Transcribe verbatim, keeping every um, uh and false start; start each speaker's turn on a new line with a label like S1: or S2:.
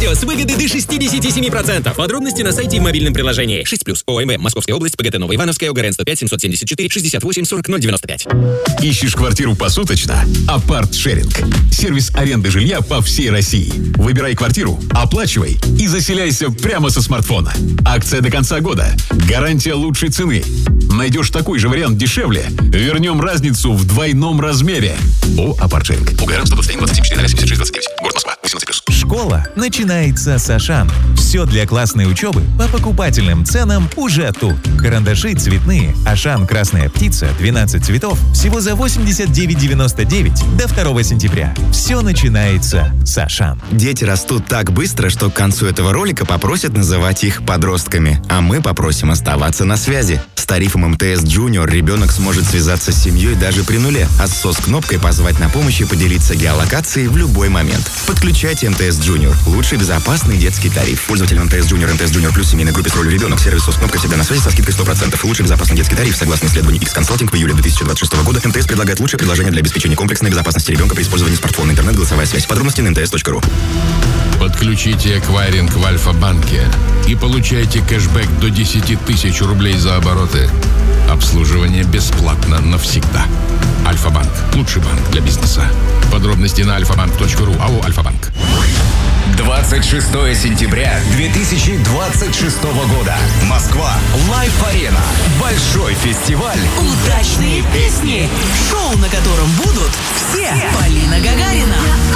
S1: видео с выгоды до шестьдесят семь процентов. Подробности на сайте и в мобильном приложении. шесть плюс. ОМВ. Московская область. ПГТ Новая Ивановская. ОГРН сто пять семьсот семьдесят четыре шестьдесят восемь сорок ноль девяносто пять.
S2: Ищешь квартиру посуточно? Апарт-шеринг. Сервис аренды жилья по всей России. Выбирай квартиру, оплачивай и заселяйся прямо со смартфона. Акция до конца года. Гарантия лучшей цены. Найдешь такой же вариант дешевле? Вернем разницу в двойном размере. О, Апарт-шеринг. ОГРН сто двадцать один двадцать семь четыре семьдесят шесть двадцать девять. Город Москва. восемнадцать плюс.
S3: Школа начинается с Ашан. Все для классной учебы по покупательным ценам уже тут. Карандаши цветные. Ашан «Красная птица» двенадцать цветов всего за восемьдесят девять девяносто девять до второго сентября. Все начинается с Ашан.
S4: Дети растут так быстро, что к концу этого ролика попросят называть их подростками. А мы попросим оставаться на связи. С тарифом эм тэ эс Junior ребенок сможет связаться с семьей даже при нуле, а с СОС-кнопкой позвать на помощь и поделиться геолокацией в любой момент. Подключайте эм тэ эс Junior. Лучший безопасный детский тариф. Пользователям эм тэ эс Junior, эм тэ эс Junior Plus, семейной группе с ролью ребенок, сервис СОС-кнопка всегда на связи со скидкой сто процентов. Лучший безопасный детский тариф. Согласно исследованию X-Consulting в июле две тысячи двадцать шестого года, эм тэ эс предлагает лучшее предложение для обеспечения комплексной безопасности ребенка при использовании смартфона, интернет, голосовая связь. Подробности на эм тэ эс точка ру.
S5: Подключите эквайринг в Альфа-банке и получайте кэшбэк до десять тысяч рублей за обороты. Обслуживание бесплатно навсегда. Альфа-банк. Лучший банк для бизнеса. Подробности на альфа банк точка ру. АО «Альфа-банк».
S6: двадцать шестого сентября две тысячи двадцать шестого года. Москва. Лайф-арена. Большой фестиваль.
S7: Удачные песни. Шоу, на котором будут все. Полина Гагарина.